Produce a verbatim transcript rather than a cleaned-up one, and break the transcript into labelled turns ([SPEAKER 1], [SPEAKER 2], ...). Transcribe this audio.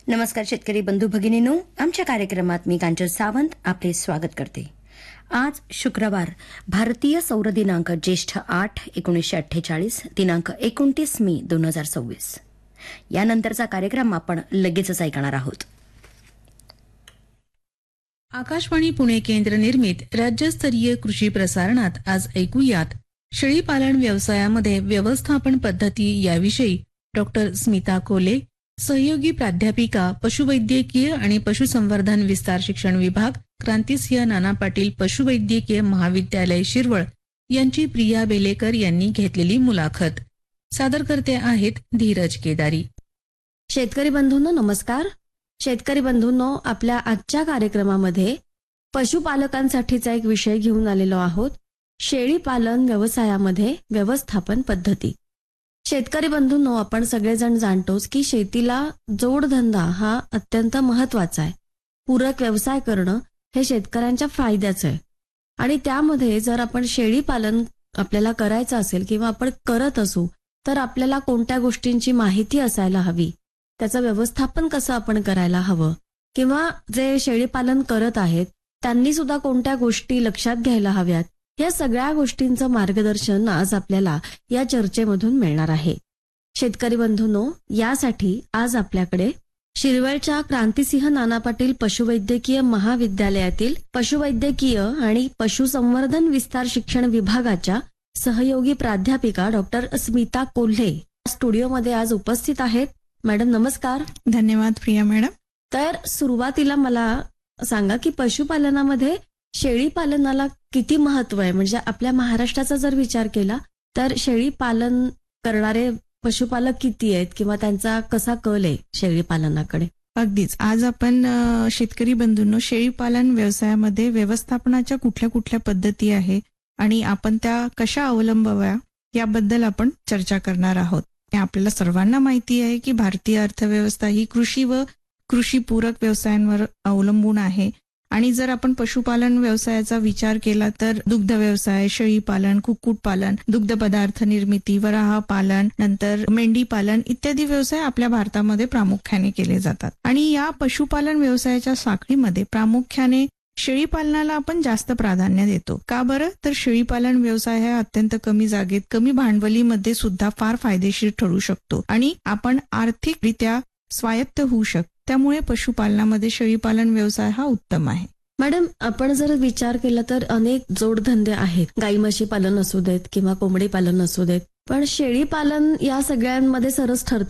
[SPEAKER 1] नमस्कार शेतकरी बंधू भगिनींनो, आमच्या कार्यक्रमात मी कांचन सावंत आपले स्वागत करते. आज शुक्रवार, भारतीय सौर दिनांक ज्येष्ठ आठ एकोणीसशे अठ्ठेचाळीस, दिनांक एकोणतीस मे दोन हजार सव्वीस. यानंतरचा कार्यक्रम आपण लगेचच ऐकणार आहोत.
[SPEAKER 2] आकाशवाणी पुणे केंद्र निर्मित राज्यस्तरीय कृषी प्रसारणात आज ऐकूयात शेळीपालन व्यवसायामध्ये व्यवस्थापन पद्धती याविषयी डॉक्टर स्मिता कोले, सहयोगी प्राध्यापिका, पशुवैद्यकीय आणि पशुसंवर्धन विस्तार शिक्षण विभाग, क्रांतिसिंह नाना पाटील पशुवैद्यकीय महाविद्यालय शिरवळ यांची प्रिया बेलेकर यांनी घेतलेली मुलाखत. सादर करते आहेत धीरज केदारी.
[SPEAKER 3] शेतकरी बंधूंनो नमस्कार. शेतकरी बंधूंनो, आपल्या आजच्या कार्यक्रमामध्ये पशुपालकांसाठीचा एक विषय घेऊन आलेलो आहोत. शेळीपालन व्यवसायामध्ये व्यवस्थापन पद्धती. शेतकरी बंधूंनो, आपण सगळेजण जाणतोच की शेतीला जोडधंदा हा अत्यंत महत्वाचा आहे. पूरक व्यवसाय करणं हे शेतकऱ्यांच्या फायद्याचं आहे. आणि त्यामध्ये जर आपण शेळीपालन आपल्याला करायचं असेल किंवा आपण करत असू तर आपल्याला कोणत्या गोष्टींची माहिती असायला हवी, त्याचं व्यवस्थापन कसं आपण करायला हवं, किंवा जे शेळीपालन करत आहेत त्यांनी सुद्धा कोणत्या गोष्टी लक्षात घ्यायला हव्यात, या सगळ्या गोष्टींचं मार्गदर्शन आज आपल्याला या चर्चेमधून मिळणार आहे. शेतकरी बंधूंनो, यासाठी आज आपल्याकडे शिरवळच्या क्रांतिसिंह नाना पाटील पशुवैद्यकीय महाविद्यालयातील पशुवैद्यकीय आणि पशुसंवर्धन विस्तार शिक्षण विभागाच्या सहयोगी प्राध्यापिका डॉक्टर स्मिता कोल्हे स्टुडिओमध्ये आज उपस्थित आहेत. मॅडम नमस्कार.
[SPEAKER 4] धन्यवाद प्रिया मॅडम.
[SPEAKER 3] तर सुरुवातीला मला सांगा की पशुपालनामध्ये शेळीपालनाला किती महत्व आहे. म्हणजे आपल्या महाराष्ट्राचा जर विचार केला तर शेळीपालन करणारे पशुपालक किती आहेत किंवा त्यांचा कसा कल आहे शेळीपालनाकडे?
[SPEAKER 4] अगदीच. आज आपण शेतकरी बंधूंनो शेळीपालन व्यवसायामध्ये व्यवस्थापनाच्या कुठल्या कुठल्या पद्धती आहे आणि आपण त्या कशा अवलंबाव्या याबद्दल आपण चर्चा करणार आहोत. आपल्याला सर्वांना माहिती आहे की भारतीय अर्थव्यवस्था ही कृषी व कृषीपूरक व्यवसायांवर अवलंबून आहे. आणि जर आपण पशुपालन व्यवसायाचा विचार केला तर दुग्ध व्यवसाय, शेळीपालन, कुक्कुटपालन, दुग्ध पदार्थ निर्मिती, वराह पालन, नंतर मेंढी पालन इत्यादी व्यवसाय आपल्या भारतामध्ये प्रामुख्याने केले जातात. आणि या पशुपालन व्यवसायाच्या साखळीमध्ये प्रामुख्याने शेळीपालनाला आपण जास्त प्राधान्य देतो. का बरं? तर शेळीपालन व्यवसाय हा अत्यंत कमी जागेत, कमी भांडवलीमध्ये सुद्धा फार फायदेशीर ठरू शकतो आणि आपण आर्थिकरित्या स्वायत्त होऊ शकतो. त्यामुळे पशुपालनामध्ये शेळीपालन व्यवसाय हा उत्तम आहे.
[SPEAKER 3] मॅडम, आपण जर विचार केला तर अनेक जोडधंदे आहेत. गाई म्हशी पालन असू देत किंवा कोंबडी पालन असू देत, पण शेळीपालन या सगळ्यांमध्ये सरस ठरतं